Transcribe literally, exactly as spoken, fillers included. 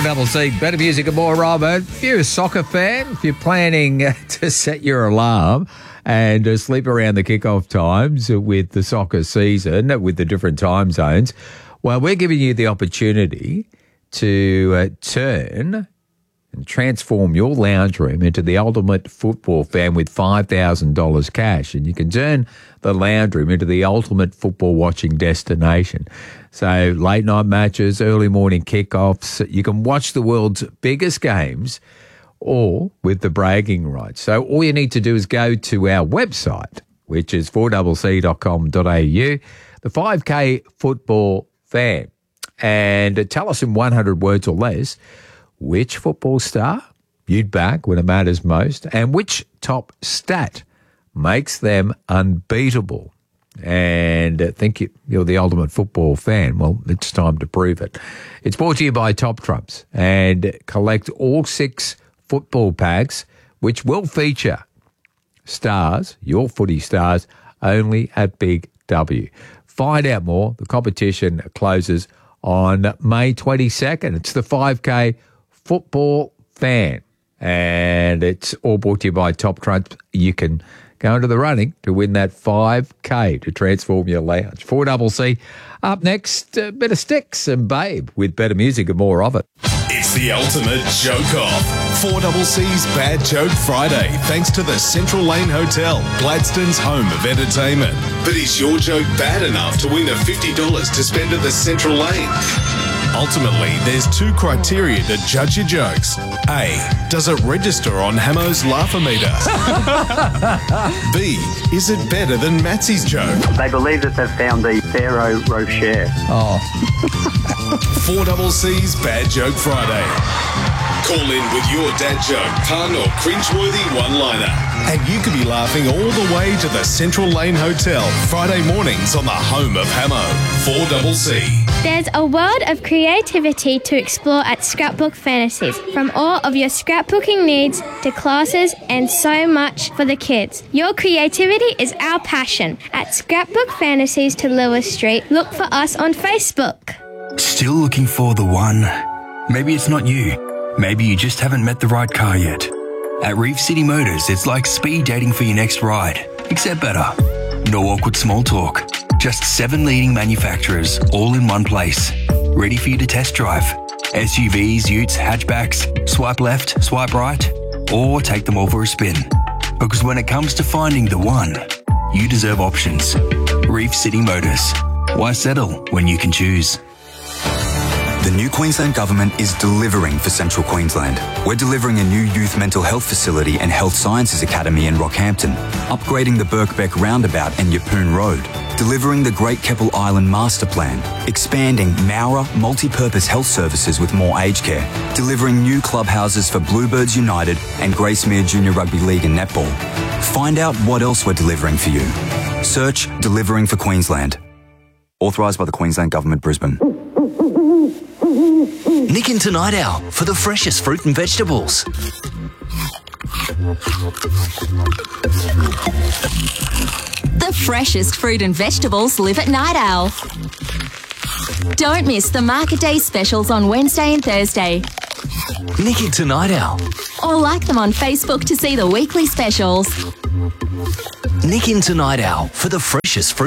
Double C, better music and more, Robert. If you're a soccer fan, if you're planning to set your alarm and uh, sleep around the kickoff times with the soccer season, with the different time zones, well, we're giving you the opportunity to uh, turn and transform your lounge room into the ultimate football fan with five thousand dollars cash. And you can turn the lounge room into the ultimate football watching destination. So late night matches, early morning kickoffs, you can watch the world's biggest games or with the bragging rights. So all you need to do is go to our website, which is four c c dot com dot a u, the five K Football Fan, and tell us in one hundred words or less which football star you'd back when it matters most and which top stat makes them unbeatable. And uh, think you, you're the ultimate football fan. Well, it's time to prove it. It's brought to you by Top Trumps, and collect all six football packs, which will feature stars, your footy stars, only at Big W. Find out more. The competition closes on May twenty-second. It's the five K Football Fan, and it's all brought to you by Top Trumps. You can go into the running to win that five K to transform your lounge. four C C. Up next, a bit of Sticks and Babe with better music and more of it. It's the ultimate joke-off. four C C's Bad Joke Friday, thanks to the Central Lane Hotel, Gladstone's home of entertainment. But is your joke bad enough to win the fifty dollars to spend at the Central Lane? Ultimately, there's two criteria to judge your jokes. A, does it register on Hamo's Laugh-O-Meter? B, is it better than Matsy's joke? They believe that they've found the Pharaoh Rocher. Oh. four C C's Bad Joke Friday. Call in with your dad joke, pun or cringeworthy one-liner. And you could be laughing all the way to the Central Lane Hotel Friday mornings on the home of Hamo. four C C. There's a world of creativity to explore at Scrapbook Fantasies. From all of your scrapbooking needs to classes and so much for the kids. Your creativity is our passion. At Scrapbook Fantasies to Lewis Street, look for us on Facebook. Still looking for the one? Maybe it's not you. Maybe you just haven't met the right car yet. At Reef City Motors, it's like speed dating for your next ride, except better. No awkward small talk. Just seven leading manufacturers, all in one place. Ready for you to test drive. S U Vs, utes, hatchbacks, swipe left, swipe right, or take them all for a spin. Because when it comes to finding the one, you deserve options. Reef City Motors. Why settle when you can choose? The new Queensland Government is delivering for Central Queensland. We're delivering a new youth mental health facility and health sciences academy in Rockhampton, upgrading the Birkbeck roundabout and Yeppoon Road, delivering the Great Keppel Island Master Plan, expanding Mowra multi-purpose health services with more aged care, delivering new clubhouses for Bluebirds United and Gracemere Junior Rugby League and Netball. Find out what else we're delivering for you. Search Delivering for Queensland. Authorised by the Queensland Government, Brisbane. Nick into Night Owl for the freshest fruit and vegetables. The freshest fruit and vegetables live at Night Owl. Don't miss the Market Day specials on Wednesday and Thursday. Nick into Night Owl. Or like them on Facebook to see the weekly specials. Nick into Night Owl for the freshest fruit